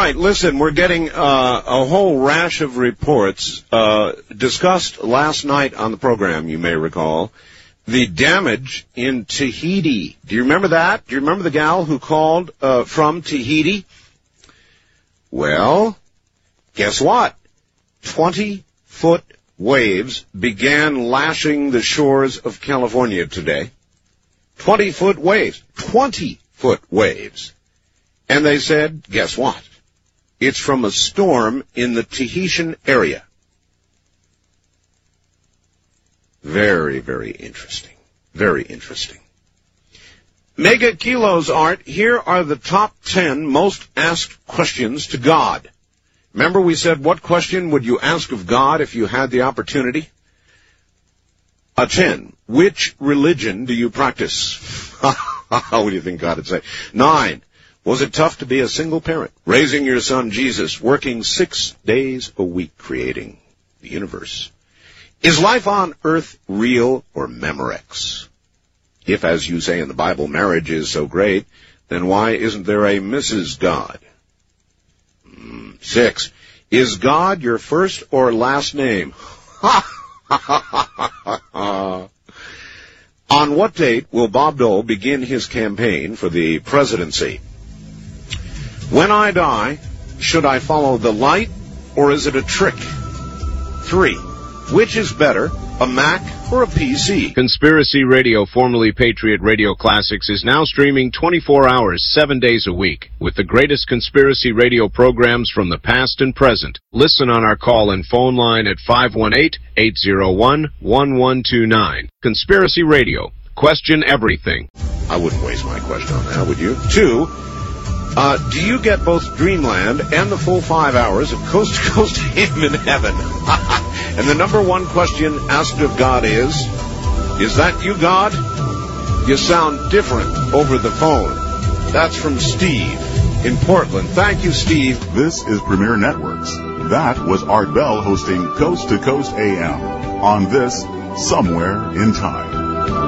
right, listen, we're getting a whole rash of reports discussed last night on the program, you may recall. The damage in Tahiti. Do you remember that? Do you remember the gal who called from Tahiti? Well, guess what? 20-foot waves began lashing the shores of California today. 20-foot waves. 20-foot waves. And they said, guess what? It's from a storm in the Tahitian area. Very, very interesting. Very interesting. Mega Kilos Art, here are the top 10 most asked questions to God. Remember we said, what question would you ask of God if you had the opportunity? 10. Which religion do you practice? What do you think God would say? 9. Was it tough to be a single parent, raising your son Jesus, working 6 days a week creating the universe? Is life on earth real or Memorex? If, as you say in the Bible, marriage is so great, then why isn't there a Mrs. God? 6. Is God your first or last name? On what date will Bob Dole begin his campaign for the presidency? When I die, should I follow the light or is it a trick? 3. Which is better, a Mac or a PC? Conspiracy Radio, formerly Patriot Radio Classics, is now streaming 24 hours, 7 days a week, with the greatest conspiracy radio programs from the past and present. Listen on our call-in phone line at 518-801-1129. Conspiracy Radio. Question everything. I wouldn't waste my question on that, would you? 2. Do you get both Dreamland and the full 5 hours of Coast to Coast AM in heaven? And the number one question asked of God is that you, God? You sound different over the phone. That's from Steve in Portland. Thank you, Steve. This is Premier Networks. That was Art Bell hosting Coast to Coast AM on this Somewhere in Time.